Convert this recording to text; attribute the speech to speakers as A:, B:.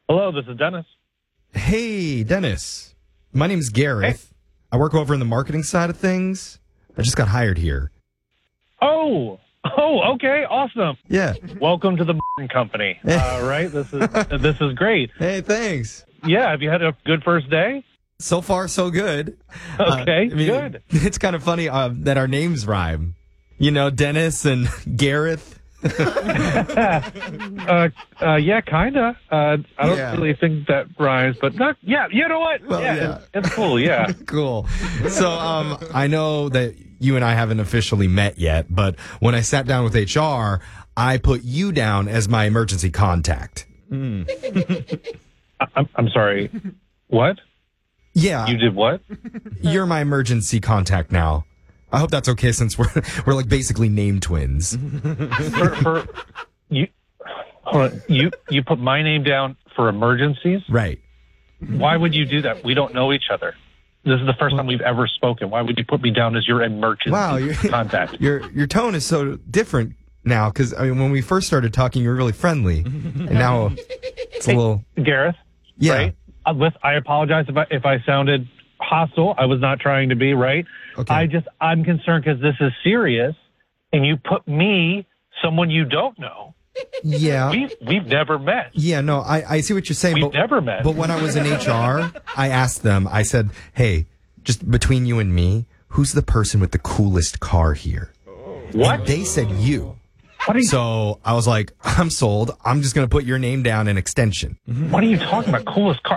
A: Hello, this is Dennis.
B: Hey, Dennis. My name's Gareth. Hey. I work over in the marketing side of things. I just got hired here.
A: Oh, okay, awesome.
B: Yeah.
A: Welcome to the company. Right? This is great.
B: Hey, thanks.
A: Yeah, have you had a good first day?
B: So far, so good.
A: Okay, good.
B: It's kind of funny that our names rhyme. You know, Dennis and Gareth.
A: Yeah, kinda. I don't really think that rhymes, but not. Yeah, you know what?
B: Well, yeah.
A: It's cool. Yeah,
B: cool. So, I know that you and I haven't officially met yet, but when I sat down with HR, I put you down as my emergency contact.
A: I'm sorry. What?
B: Yeah.
A: You did what?
B: You're my emergency contact now. I hope that's okay since we're like basically name twins.
A: You put my name down for emergencies?
B: Right.
A: Why would you do that? We don't know each other. This is the first time we've ever spoken. Why would you put me down as your emergency contact?
B: Your tone is so different now because when we first started talking, you were really friendly, and now it's a little.
A: Gareth.
B: Yeah.
A: Right? I apologize if I sounded hostile. I was not trying to be, right?
B: Okay.
A: I'm concerned because this is serious, and you put me, someone you don't know.
B: Yeah.
A: We've never met.
B: Yeah, no, I see what you're saying.
A: We've never met.
B: But when I was in HR, I asked them, I said, hey, just between you and me, who's the person with the coolest car here?
A: What?
B: And they said you. So I was like, I'm sold. I'm just going to put your name down in extension.
A: What are you talking about? Coolest car?